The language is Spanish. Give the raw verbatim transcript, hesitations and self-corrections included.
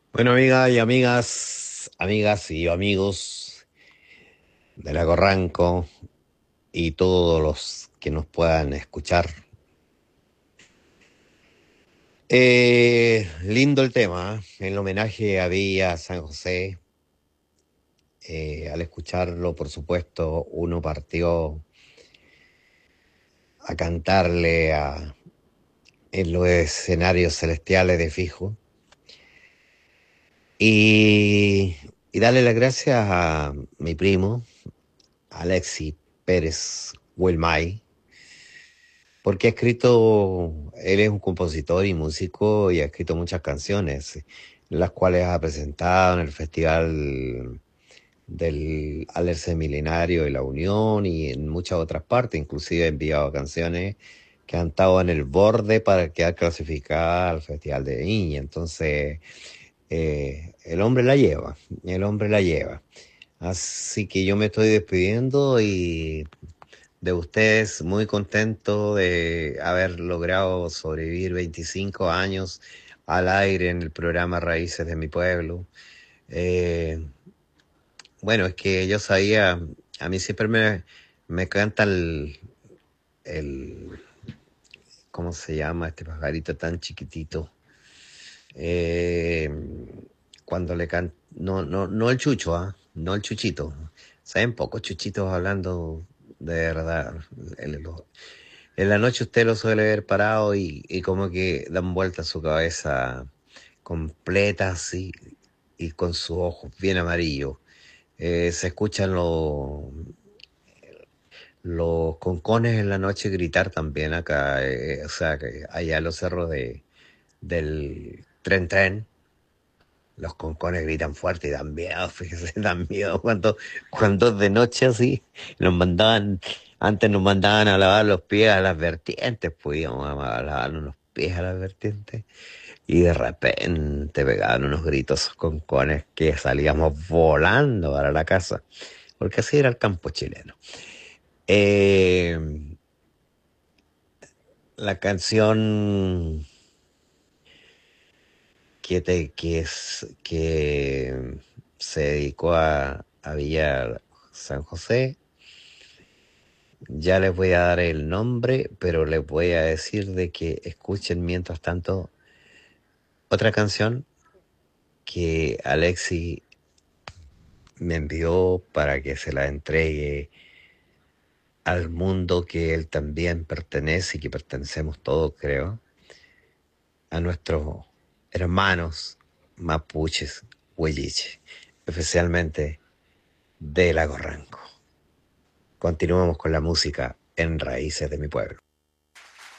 Bueno, amigas y amigas, amigas y amigos de la Corranco y todos los que nos puedan escuchar. Eh, lindo el tema, ¿eh? El homenaje a Villa San José. Eh, al escucharlo, por supuesto, uno partió a cantarle a, en los escenarios celestiales de fijo y, y darle las gracias a mi primo, Alexis Pérez Wilmay, porque ha escrito, él es un compositor y músico y ha escrito muchas canciones, las cuales ha presentado en el Festival del Alerce Milenario y La Unión y en muchas otras partes, inclusive ha enviado canciones que han estado en el borde para quedar clasificadas al Festival de Viña. Entonces, eh, el hombre la lleva, el hombre la lleva. Así que yo me estoy despidiendo y de ustedes, muy contento de haber logrado sobrevivir veinticinco años al aire en el programa Raíces de mi Pueblo. Eh, bueno, es que yo sabía, a mí siempre me, me canta el, el, ¿cómo se llama este pajarito tan chiquitito? Eh, Cuando le can no, no, no el chucho, ¿ah? No el chuchito. Saben pocos chuchitos hablando de verdad. El- el- En la noche usted lo suele ver parado y, y como que dan vuelta su cabeza completa así y con sus ojos bien amarillos. Eh, se escuchan los, los concones en la noche gritar también acá, eh, o sea, que allá en los cerros de, del Tren Tren. Los concones gritan fuerte y dan miedo, fíjese, dan miedo cuando, cuando es de noche así. Nos mandaban, antes nos mandaban a lavar los pies a las vertientes, pues íbamos a lavar los pies a las vertientes y de repente pegaban unos gritos esos concones que salíamos volando para la casa, porque así era el campo chileno. Eh, la canción que, te, que, es, que se dedicó a, a Villa San José. Ya les voy a dar el nombre, pero les voy a decir de que escuchen mientras tanto otra canción que Alexi me envió para que se la entregue al mundo que él también pertenece y que pertenecemos todos, creo, a nuestros hermanos mapuches, huilliche, especialmente de Lago Ranco. Continuamos con la música en Raíces de mi Pueblo.